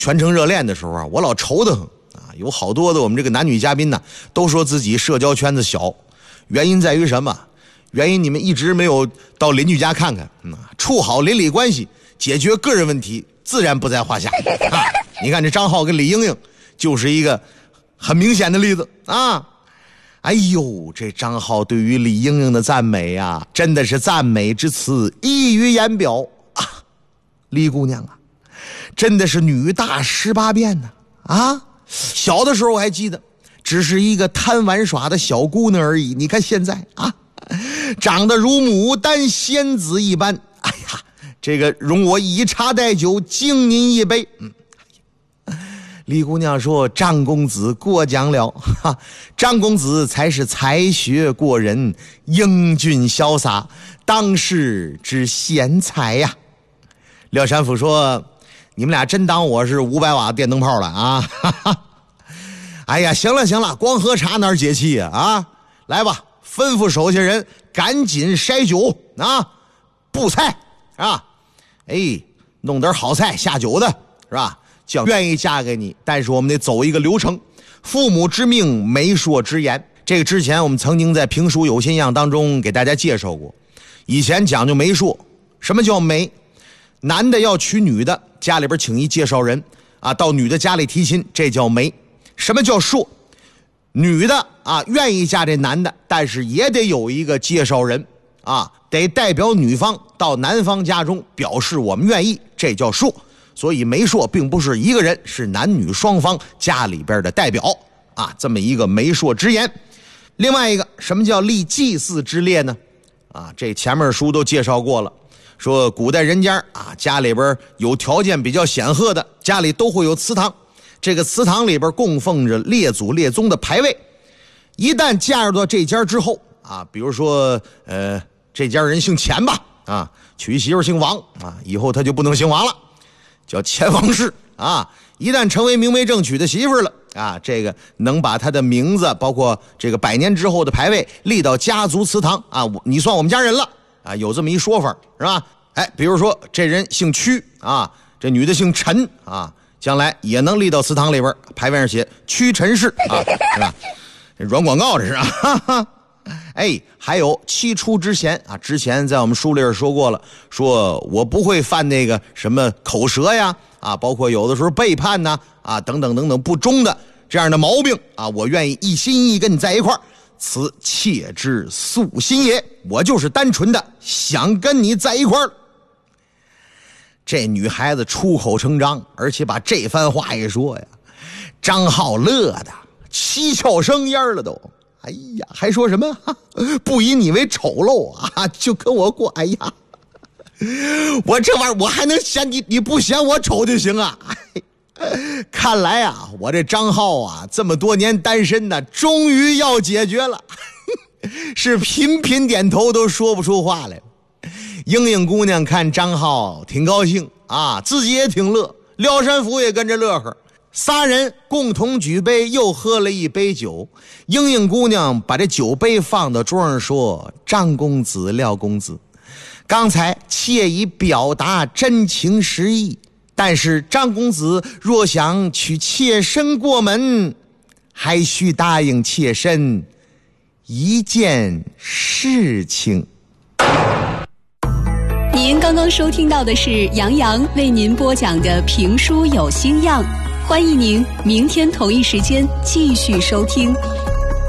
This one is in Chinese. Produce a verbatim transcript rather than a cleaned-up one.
全程热恋的时候啊，我老愁得很啊。有好多的我们这个男女嘉宾呢，都说自己社交圈子小，原因在于什么？原因你们一直没有到邻居家看看，嗯，处好邻里关系，解决个人问题，自然不在话下。啊，你看这张浩跟李英英就是一个很明显的例子啊。哎呦，这张浩对于李英英的赞美啊，真的是赞美之词溢于言表啊。李姑娘啊，真的是女大十八变呢 啊, 啊小的时候我还记得只是一个贪玩耍的小姑娘而已，你看现在啊，长得如牡丹仙子一般。哎呀，这个容我以茶代酒，敬您一杯。嗯，李姑娘说张公子过奖了，哈，张公子才是才学过人，英俊潇洒，当世之贤才呀。廖山甫说你们俩真当我是五百瓦电灯泡了啊！哈哈，哎呀，行了行了，光喝茶哪儿解气呀？ 啊, 啊，来吧，吩咐手下人赶紧筛酒啊，布菜啊，哎，弄点好菜下酒的是吧？叫愿意嫁给你，但是我们得走一个流程，父母之命，媒妁之言。这个之前我们曾经在评书有心样当中给大家介绍过，以前讲究媒妁。什么叫媒？男的要娶女的，家里边请一介绍人啊，到女的家里提亲，这叫媒。什么叫妁？女的啊愿意嫁这男的，但是也得有一个介绍人啊，得代表女方到男方家中表示我们愿意，这叫妁。所以媒妁并不是一个人，是男女双方家里边的代表啊，这么一个媒妁之言。另外一个，什么叫立祭祀之列呢？啊，这前面书都介绍过了。说古代人家啊，家里边有条件比较显赫的，家里都会有祠堂，这个祠堂里边供奉着列祖列宗的牌位。一旦嫁入到这家之后啊，比如说呃这家人姓钱吧，啊，娶媳妇姓王啊，以后他就不能姓王了，叫钱王氏啊。一旦成为明媒正娶的媳妇了啊，这个能把他的名字包括这个百年之后的牌位立到家族祠堂啊，你算我们家人了啊，有这么一说法是吧？哎，比如说这人姓屈啊，这女的姓陈啊，将来也能立到祠堂里边，牌位上写屈陈氏啊，是吧？软广告这是啊，哈哈。哎，还有七出之嫌啊，之前在我们书里边说过了，说我不会犯那个什么口舌呀啊，包括有的时候背叛呐 啊, 啊等等等等不忠的这样的毛病啊，我愿意一心一意跟你在一块儿。此妾之素心也，我就是单纯的想跟你在一块儿。这女孩子出口成章，而且把这番话一说呀，张浩乐的七窍生烟了都。哎呀，还说什么不以你为丑陋啊，就跟我过。哎呀，我这玩意儿我还能嫌你，你不嫌我丑就行啊。看来啊，我这张浩啊，这么多年单身呢，终于要解决了，是频频点头都说不出话来。英英姑娘看张浩挺高兴啊，自己也挺乐，廖山甫也跟着乐呵，仨人共同举杯，又喝了一杯酒。英英姑娘把这酒杯放到桌上说：“张公子、廖公子，刚才妾已表达真情实意。但是张公子若想娶妾身过门，还需答应妾身一件事情。” 您刚刚收听到的是杨洋为您播讲的评书有星样，欢迎您明天同一时间继续收听。